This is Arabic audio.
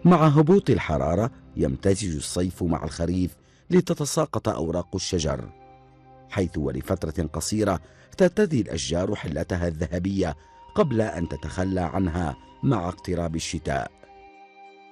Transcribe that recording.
مع هبوط الحرارة يمتزج الصيف مع الخريف لتتساقط أوراق الشجر، حيث ولفترة قصيرة ترتدي الأشجار حلتها الذهبية قبل أن تتخلى عنها مع اقتراب الشتاء.